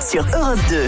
sur Europe 2.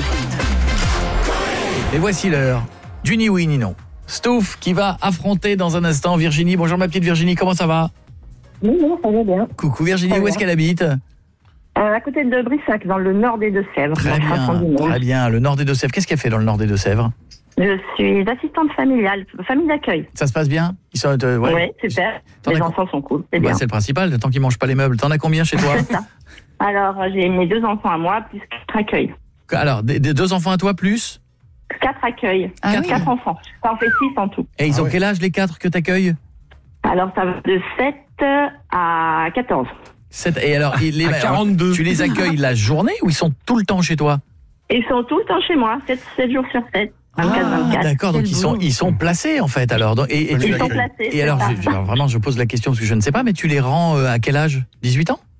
Et voici l'heure du ni oui ni non. Stouff qui va affronter dans un instant Virginie. Bonjour ma petite Virginie, comment ça va? Oui, ça va bien. Coucou Virginie, où est-ce qu'elle habite? À côté de Brissac, dans le nord des Deux-Sèvres. Très bien, le nord des Deux-Sèvres. Qu'est-ce qu'elle fait dans le nord des Deux-Sèvres? Je suis assistante familiale, famille d'accueil. Ça se passe bien? Ils sont, Oui, super. Les enfants sont cool, c'est bien. C'est le principal, tant qu'ils mangent pas les meubles. T'en as combien chez toi? C'est ça. Alors, j'ai mes 2 enfants à moi, plus 4 accueils. Alors, des 2 enfants à toi, plus 4 accueils, 4 enfants. Ça en fait 6 en tout. Et ils ont quel âge les 4 que t'accueilles? Alors, ça va de 7 à 14. 7, et alors, à 42. Tu les accueilles la journée ou ils sont tout le temps chez toi? Ils sont tout le temps chez moi, 7 jours sur 7. 24. D'accord, donc ils sont placés en fait alors. Ils sont placés. Et alors, vraiment, je pose la question parce que je ne sais pas, mais tu les rends à quel âge? 18 ans?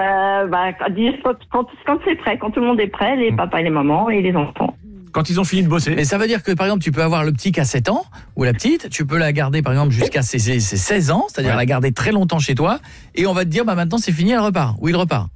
Quand c'est prêt, quand tout le monde est prêt, les papas et les mamans et les enfants. Quand ils ont fini de bosser. Mais ça veut dire que par exemple, tu peux avoir le petit qui a 7 ans ou la petite, tu peux la garder par exemple jusqu'à ses 16 ans, c'est-à-dire la garder très longtemps chez toi et on va te dire maintenant c'est fini, elle repart. Ou il repart.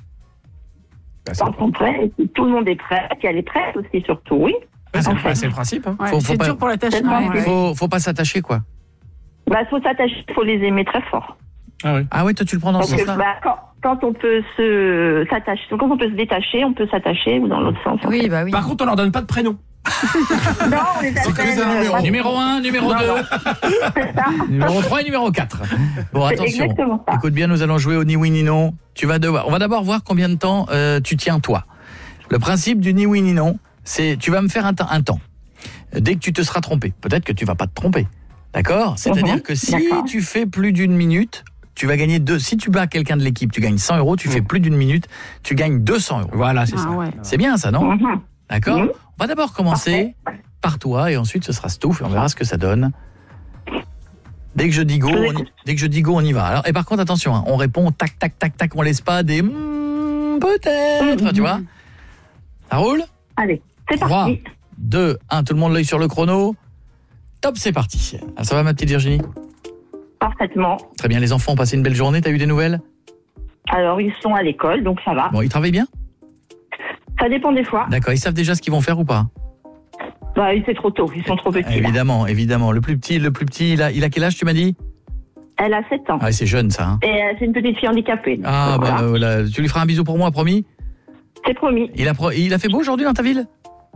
Quand ils sont prêts, tout le monde est prêt, qu'elle est prête aussi surtout, oui. C'est le principe. Hein. Ouais, c'est dur pour l'attachement. Faut pas s'attacher quoi. Faut s'attacher, faut les aimer très fort. Ah ouais, toi tu le prends dans ce sens-là. Quand on peut s'attacher, quand on peut se détacher, on peut s'attacher ou dans l'autre sens. Oui, bah oui. Par contre, on leur donne pas de prénom. Non, on les appelle. Numéro 1, numéro 2. Numéro 3 et numéro 4. Bon, attention. Écoute bien, nous allons jouer au ni oui ni non. On va d'abord voir combien de temps tu tiens toi. Le principe du ni oui ni non, c'est tu vas me faire un temps. Dès que tu te seras trompé, peut-être que tu vas pas te tromper. D'accord? C'est-à-dire que si tu fais plus d'une minute, tu vas gagner 2. Si tu bats quelqu'un de l'équipe, tu gagnes 100 €. Tu fais plus d'une minute, tu gagnes 200 €. Voilà, c'est ça. Ouais. C'est bien ça, non? D'accord? On va d'abord commencer par toi et ensuite ce sera Stouff et on verra ce que ça donne. Dès que je dis go, on y va. Alors, et par contre, attention, on répond tac, tac, tac, tac, on laisse pas des peut-être, tu vois? Ça roule? Allez, c'est 3, parti. 2, 1, tout le monde l'œil sur le chrono. Top, c'est parti. Alors, ça va ma petite Virginie? Parfaitement. Très bien, les enfants ont passé une belle journée, t'as eu des nouvelles? Alors, ils sont à l'école, donc ça va. Bon, ils travaillent bien? Ça dépend des fois. D'accord, ils savent déjà ce qu'ils vont faire ou pas? C'est trop tôt, ils sont trop petits. Évidemment. Le plus petit, il a quel âge tu m'as dit? Elle a 7 ans. Ah, c'est jeune ça. Hein. Et c'est une petite fille handicapée. Ah, voilà. Tu lui feras un bisou pour moi, promis? C'est promis. Il a fait beau aujourd'hui dans ta ville?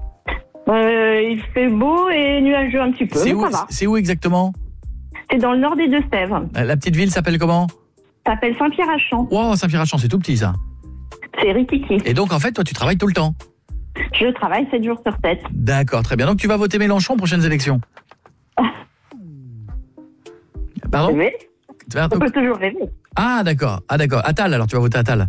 Il fait beau et nuageux un petit peu, mais ça va. C'est où exactement? C'est dans le nord des Deux-Sèvres. La petite ville s'appelle comment? Ça s'appelle Saint-Pierre-à-Champ. Wow, Saint-Pierre-à-Champ, c'est tout petit ça. C'est Rikiki. Et donc en fait, toi tu travailles tout le temps? Je travaille 7 jours sur 7. D'accord, très bien. Donc tu vas voter Mélenchon aux prochaines élections? Pardon? Oui. On peut toujours rêver. Ah d'accord. Attal, alors tu vas voter Attal?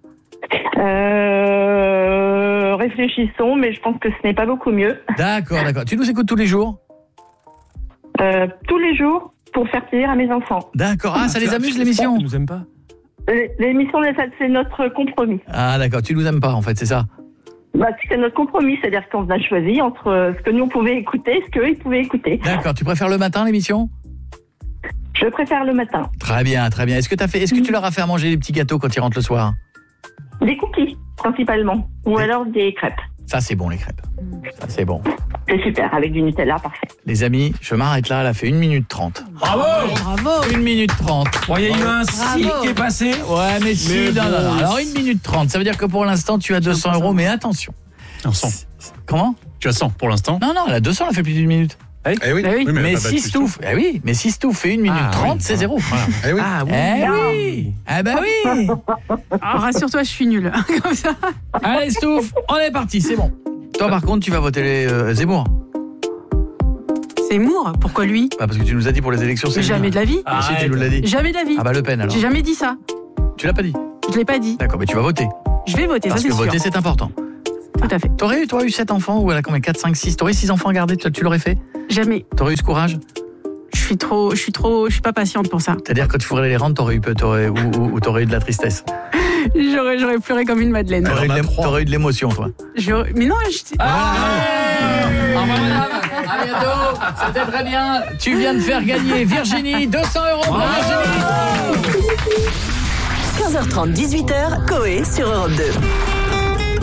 Réfléchissons, mais je pense que ce n'est pas beaucoup mieux. D'accord. Tu nous écoutes tous les jours? Tous les jours, pour faire plaisir à mes enfants. D'accord. Ah, ça les amuse l'émission? Ils nous aiment pas. L'émission, c'est notre compromis. Ah d'accord, tu nous aimes pas en fait, c'est ça? C'est notre compromis, c'est-à-dire qu'on a choisi entre ce que nous on pouvait écouter et ce qu'eux ils pouvaient écouter. D'accord, tu préfères le matin l'émission? Je préfère le matin. Très bien. Est-ce que tu leur as fait à manger des petits gâteaux quand ils rentrent le soir? Des cookies, principalement. Ou alors des crêpes. Ça, c'est bon, les crêpes. Ça, c'est bon. C'est super, avec du Nutella, parfait. Les amis, je m'arrête là, elle a fait 1 minute 30. Bravo! 1 minute 30. Bon, il y a eu un si qui est passé. Ouais, mais si, non. Alors, 1 minute 30, ça veut dire que pour l'instant, tu as 200 €, mais attention. 100. Comment? Tu as 100 pour l'instant? Non, elle a 200, elle a fait plus d'1 minute. Eh oui. Mais si Stouff fait 1 minute 30, c'est 0. Voilà. Eh oui. Ah oui. Ah bah oui. Alors, rassure-toi, je suis nulle. Comme ça. Allez Stouff, on est parti, c'est bon. Toi par contre, tu vas voter les Zemmour. C'est Moore, pourquoi lui? Parce que tu nous as dit pour les élections, c'est Jamais de la vie. Ah si, tu nous l'as dit. Jamais de la vie. Ah bah Le Pen alors. J'ai jamais dit ça. Tu l'as pas dit? Je l'ai pas dit. D'accord, mais tu vas voter. Je vais voter, Parce ça c'est que sûr. voter c'est important. Tout à fait. T'aurais eu 7 enfants ou elle a combien? 4, 5, 6. T'aurais 6 enfants à garder, tu l'aurais fait? Jamais. T'aurais eu ce courage? Je suis pas patiente pour ça. C'est-à-dire quand tu ferais les rentes, t'aurais eu de la tristesse. J'aurais pleuré comme une madeleine. T'aurais eu de l'émotion, toi. Mais non, Au revoir, madame. À bientôt. C'était très bien. Tu viens de faire gagner Virginie 200 € pour Virginie. 15h30, 18h, Coé sur Europe 2.